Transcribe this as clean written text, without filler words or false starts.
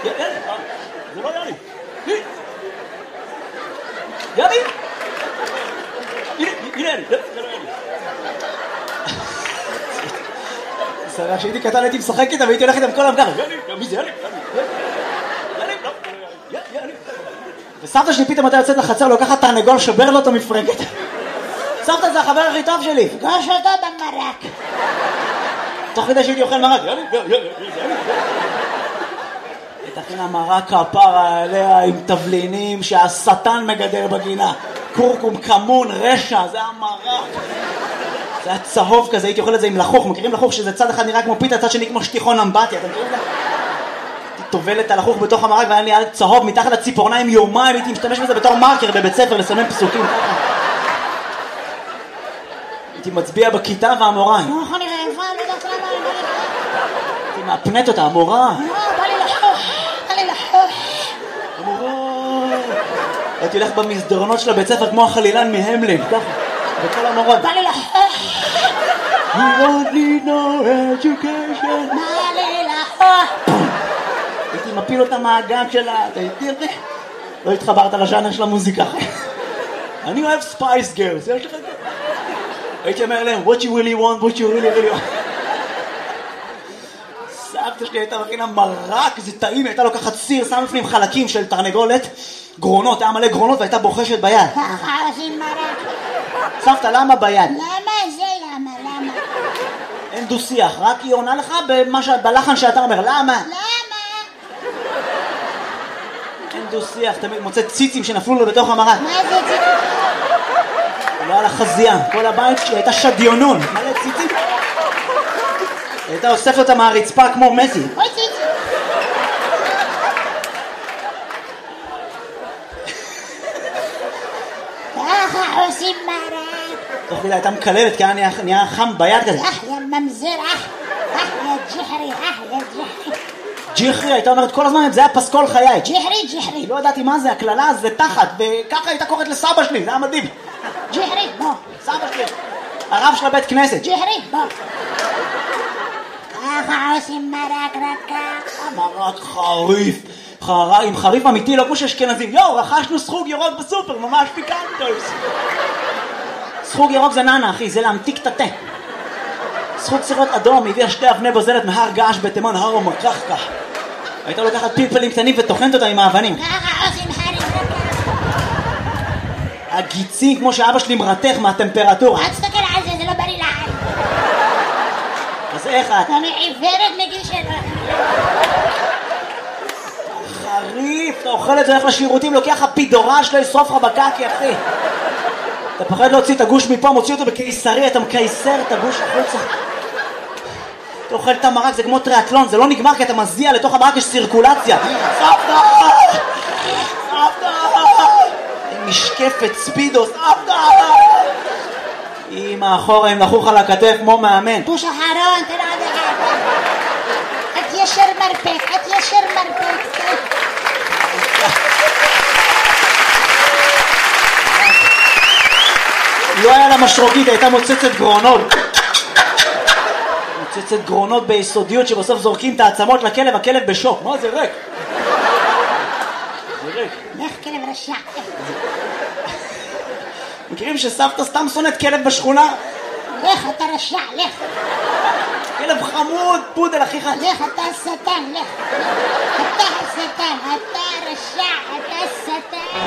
זה לא יאלי. יאלי? הנה יאלי, זה לא יאלי. סרח, שהייתי קטן הייתי משחק איתה והייתי הולכת עם כל המגר. יאלי, מי זה יאלי? יאלי, לא, יאלי. וסבתא שלי פתאום הייתה יוצאת לחצר, לוקחת תרנגול, שובר לו אותו מפרקת. סבתא זה החבר הכי טוב שלי. פגש אותו במרק. תוך כדי שהייתי אוכל מרק. יאלי. תכין המרק כפרה עליה עם תבלינים שהשטן מגדל בגינה. קורקום, כמון, רשע, זה המרק. זה היה צהוב כזה, הייתי אוכל את זה עם לחוך. מכירים לחוך שזה צד אחד נראה כמו פיתה, צד שני כמו שטיחון אמבטיה, אתם מכירים את זה? הייתי טובלת על לחוך בתוך המרק והיה לי צהוב מתחת לציפורניים יומיים, הייתי משתמש בזה בתור מרקר בבית ספר לסמן פסוקים. הייתי מצביע בכיתה והמורה. הייתי מאפנת אותה, המורה. המורה. הייתי הולך במסדרונות של הבית ספר כמו החלילן מהמלין, ככה. וכל המורות. בא לי לחוך. You don't need no education. בא לי לחוך. הייתי מפיל אותה מהגג שלה, אתה איתי את זה? לא התחברת לשאנר של המוזיקה. אני אוהב ספייס גרס, יש לך את זה? הייתי אומר להם, what you really want, what you really want. סבתא שלי הייתה מכינה מרק, זה טעים, הייתה לוקחת סיר, שם לפנים חלקים של תרנגולת, גרונות, היה מלא גרונות והייתה בוחשת ביד. ככה עושים מרק. סבתא, למה ביד? למה זה למה? אין דו שיח, רק היא עונה לך בלחן שאתה אומר, למה? אין דו שיח, תמיד מוצא ציצים שנפלו לו בתוך המרק. מה זה ציצים? לא על החזייה, כל הבית שלי הייתה שדיונון, מלא ציצים. הייתה אוספת אותה מהרצפה כמו מסי. אוי ציצים. ככה עושים מרק. תוך כדי הייתה מקללת כי נהיה חם ביד כזה. יא ממזר, יא ג'חרי, יא ג'חרי. ג'חרי, הייתה אומרת כל הזמן, זה היה פסקול חיי. ג'חרי. לא ידעתי מה זה, הכללה זה תחת, וככה הייתה קוראת לסבא שלי, זה היה מדהים. ג'חרי, בוא. סבא שלי. הרב של הבית כנסת. ג'חרי, בוא. ככה עושים מרק רק ככה. מרק חריף. עם חריף אמיתי, לא כמו שאשכנזים. יואו, רכשנו סחוג ירוק בסופר, ממש פיקנטוס. סחוג ירוק זה ננה, אחי, זה להמתיק את התה. סחוג סירות אדום, הביאה 2 אבני בוזלת מהר געש בתימן, הר ומקחקה. הייתה לוקחת פלפלים קטנים וטוחנת אותם עם האבנים. ככה עושים חריף. הגיצים, כמו שאבא שלי מרתך מהטמפרטורה. אל תסתכל על זה, זה לא בריא לעין. אז איך את? אני עיוורת מגיל שלו. חריף, אתה אוכל את זה, הולך לשירותים, לוקח הפידורה שלו, ישרוף לך בקקי, אחי. אתה פחד להוציא את הגוש מפה, מוציא אותו בקיסרי, אתה מקייסר את הגוש החוצה. אתה אוכל את המרק, זה כמו טריאטלון, זה לא נגמר כי אתה מזיע, לתוך המרק יש סירקולציה. סבתא! משקפת ספידו, סבתא! אמא אחורה, הם לחוך על הכתף כמו מאמן. פוש אחרון, תראה עד אחד. את ישר מרפק. לא היה לה משרוקית, הייתה מוצצת גרונות ביסודיות שבסוף זורקים את העצמות לכלב, הכלב בשוק. מה זה ריק? לך כלב רשע. מכירים שסבתא סתם שונאת כלב בשכונה? לך אתה רשע, לך. כלב חמוד, פודל אחיך. לך אתה שטן, לך. אתה השטן, אתה רשע, אתה שטן.